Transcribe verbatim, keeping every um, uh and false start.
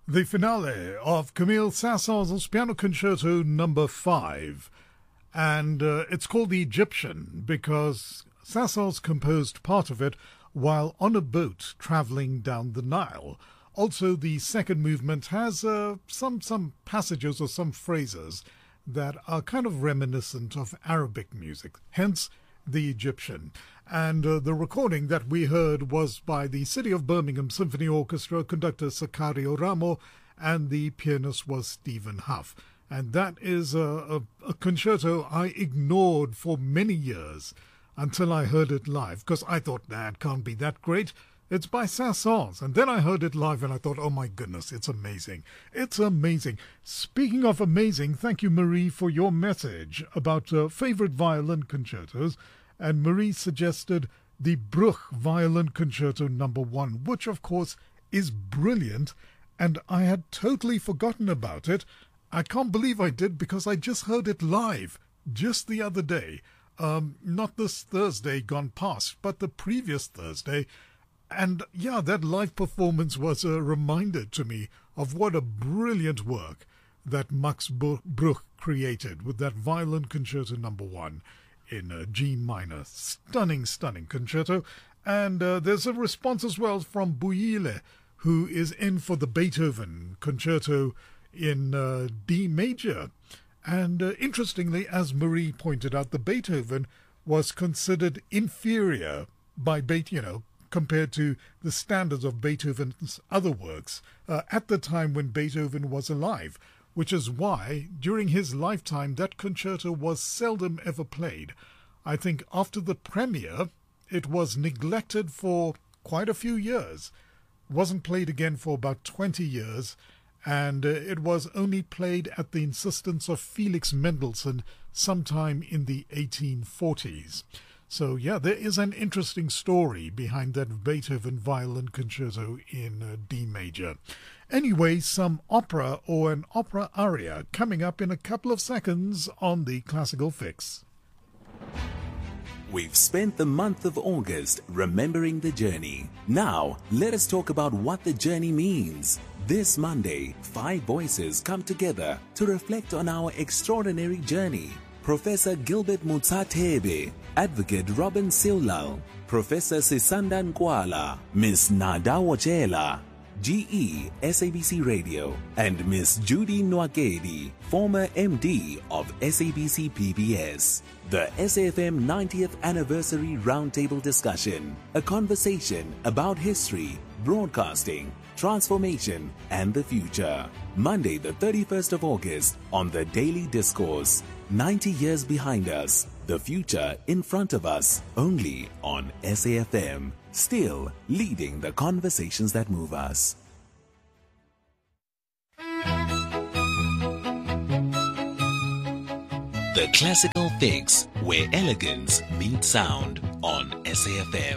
The finale of Camille Saint-Saëns's Piano Concerto number five. And uh, it's called The Egyptian because Saint-Saëns composed part of it while on a boat traveling down the Nile. Also, the second movement has uh, some, some passages or some phrases that are kind of reminiscent of Arabic music, hence The Egyptian. And uh, the recording that we heard was by the City of Birmingham Symphony Orchestra, conductor Sicario Ramo, and the pianist was Stephen Huff. And that is a, a, a concerto I ignored for many years until I heard it live, because I thought, nah, it can't be that great. It's by Saint-Saëns. And then I heard it live and I thought, oh my goodness, it's amazing. It's amazing. Speaking of amazing, thank you, Marie, for your message about uh, favorite violin concertos. And Marie suggested the Bruch Violin Concerto number one, which of course is brilliant, and I had totally forgotten about it. I can't believe I did because I just heard it live just the other day. Um, not this Thursday gone past, but the previous Thursday. And yeah, that live performance was a reminder to me of what a brilliant work that Max Bruch created with that Violin Concerto number one. In uh, G minor. Stunning, stunning concerto. And uh, there's a response as well from Bouille, who is in for the Beethoven concerto in uh, D major. And uh, interestingly, as Marie pointed out, the Beethoven was considered inferior by Beethoven, you know, compared to the standards of Beethoven's other works uh, at the time when Beethoven was alive. Which is why, during his lifetime, that concerto was seldom ever played. I think after the premiere, it was neglected for quite a few years. It wasn't played again for about twenty years, and uh, it was only played at the insistence of Felix Mendelssohn sometime in the eighteen forties. So, yeah, there is an interesting story behind that Beethoven Violin Concerto in uh, D major. Anyway, some opera or an opera aria coming up in a couple of seconds on the Classical Fix. We've spent the month of August remembering the journey. Now, let us talk about what the journey means. This Monday, five voices come together to reflect on our extraordinary journey. Professor Gilbert Mutsathebe, Advocate Robin Silal, Professor Sisanda Nkwala, Miss Nada Wochela, G E S A B C Radio, and Miss Judy Nwakedi, former M D of S A B C P B S. The S A F M ninetieth Anniversary Roundtable Discussion, a conversation about history, broadcasting, transformation, and the future. Monday the thirty-first of August on The Daily Discourse. ninety years behind us, the future in front of us, only on S A F M. Still leading the conversations that move us. The Classical Fix, where elegance meets sound on S A F M.